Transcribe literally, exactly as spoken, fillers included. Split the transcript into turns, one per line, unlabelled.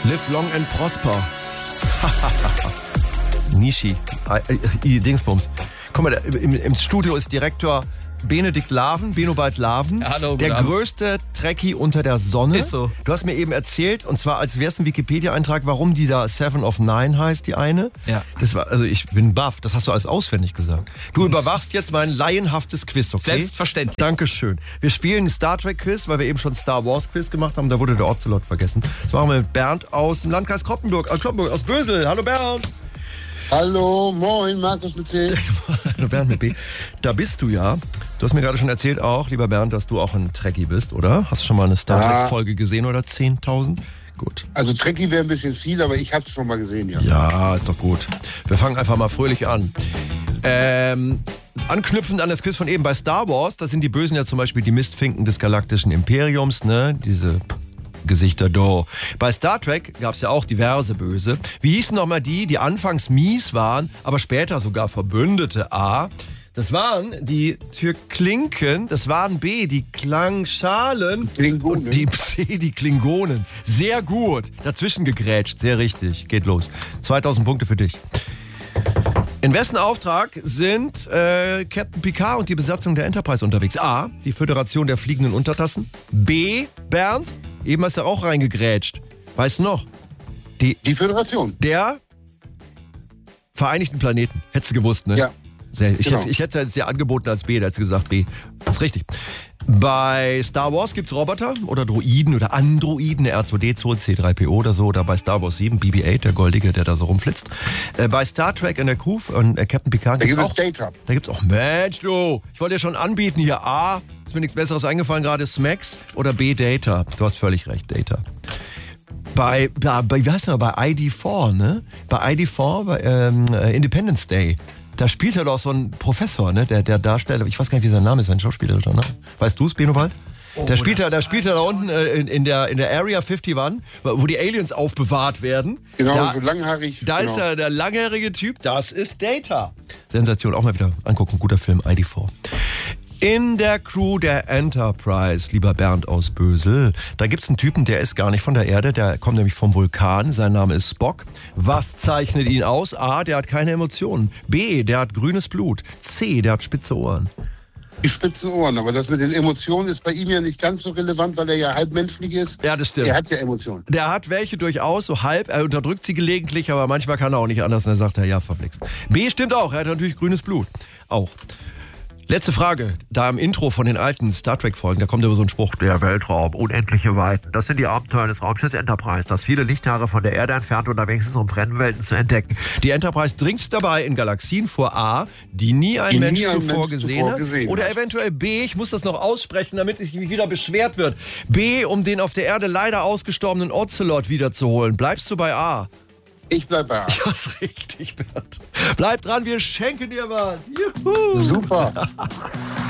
Live long and prosper. Nishi. I, Dingsbums. Guck mal, im, im Studio ist Direktor Benedikt Laven, Benobald Laven,
ja, hallo,
der
Abend.
größte Trekkie unter der Sonne.
Ist so.
Du hast mir eben erzählt, und zwar als wäre es ein Wikipedia-Eintrag, warum die da Seven of Nine heißt, die eine.
Ja.
Das war, also ich bin baff, das hast du alles auswendig gesagt. Du überwachst jetzt mein laienhaftes Quiz, okay?
Selbstverständlich.
Dankeschön. Wir spielen ein Star Trek Quiz, weil wir eben schon Star Wars Quiz gemacht haben, da wurde der Ocelot vergessen. Das machen wir mit Bernd aus dem Landkreis Kloppenburg, aus Kloppenburg, aus Bösel. Hallo Bernd.
Hallo, moin, Markus mit C.
Hallo Bernd mit B. Da bist du ja. Du hast mir gerade schon erzählt auch, lieber Bernd, dass du auch ein Trekkie bist, oder? Hast du schon mal eine Star Trek Folge gesehen oder zehntausend? Gut.
Also Trekkie wäre ein bisschen viel, aber ich habe es schon mal gesehen, ja.
Ja, ist doch gut. Wir fangen einfach mal fröhlich an. Ähm, anknüpfend an das Quiz von eben bei Star Wars, da sind die Bösen ja zum Beispiel die Mistfinken des galaktischen Imperiums, ne? Diese Gesichter do. Bei Star Trek gab es ja auch diverse Böse. Wie hießen nochmal die, die anfangs mies waren, aber später sogar Verbündete? A. Das waren die Türklinken, das waren B, die Klangschalen.
Klingonen.
Und die C, die Klingonen. Sehr gut. Dazwischen gegrätscht, sehr richtig. Geht los. zweitausend Punkte für dich. In wessen Auftrag sind äh, Captain Picard und die Besatzung der Enterprise unterwegs? A, die Föderation der fliegenden Untertassen. B, Bernd, eben hast du auch reingegrätscht. Weißt du noch? Die,
die Föderation.
Der Vereinigten Planeten. Hättest du gewusst, ne?
Ja.
Sehr, ich,
genau.
hätte, ich hätte es dir angeboten als B, da hättest du gesagt B. Das ist richtig. Bei Star Wars gibt es Roboter oder Droiden oder Androiden, R zwei D zwei, C drei P O oder so. Oder bei Star Wars sieben, B B acht, der Goldige, der da so rumflitzt. Äh, bei Star Trek in der Crew von äh, Captain Picard gibt es auch...
Data.
Da gibt es auch... Mensch, du! Ich wollte dir schon anbieten hier. A, ist mir nichts Besseres eingefallen gerade, Smacks oder B, Data. Du hast völlig recht, Data. Bei, bei, bei wie heißt das, bei I D vier, ne? Bei I D vier, bei ähm, Independence Day. Da spielt er doch so ein Professor, ne? Der, der Darsteller, ich weiß gar nicht, wie sein Name ist, ein Schauspieler, ne? Weißt du es, Benowald? Oh, da spielt er, da spielt er da unten äh, in, in, der, in der Area einundfünfzig, wo die Aliens aufbewahrt werden.
Genau,
da,
so langhaarig.
Da
genau.
ist er, der langhärige Typ, das ist Data. Sensation, auch mal wieder angucken, guter Film, I D vier. In der Crew der Enterprise, lieber Bernd aus Bösel, da gibt's einen Typen, der ist gar nicht von der Erde, der kommt nämlich vom Vulkan, sein Name ist Spock. Was zeichnet ihn aus? A, der hat keine Emotionen. B, der hat grünes Blut. C, der hat spitze Ohren.
Die spitzen Ohren, aber das mit den Emotionen ist bei ihm ja nicht ganz so relevant, weil er ja halbmenschlich ist.
Ja, das stimmt.
Er hat ja Emotionen.
Der hat welche durchaus, so halb, er unterdrückt sie gelegentlich, aber manchmal kann er auch nicht anders und dann sagt er, ja, verflixt. B stimmt auch, er hat natürlich grünes Blut. Auch. Letzte Frage. Da im Intro von den alten Star Trek-Folgen, da kommt immer so ein Spruch. Der Weltraum, unendliche Weiten. Das sind die Abenteuer des Raumschiffs Enterprise, das viele Lichtjahre von der Erde entfernt unterwegs ist, um fremde Welten zu entdecken. Die Enterprise dringt dabei in Galaxien vor A, die nie ein
Die
Mensch
nie ein
zuvor
Mensch
gesehen
zuvor
hat.
gesehen
Oder
hat.
eventuell B, ich muss das noch aussprechen, damit es mich wieder beschwert wird. B, um den auf der Erde leider ausgestorbenen Ocelot wiederzuholen. Bleibst du bei A?
Ich bleib bei A.
Das ist richtig, Bernd. Bleib dran, wir schenken dir was. Juhu.
Super.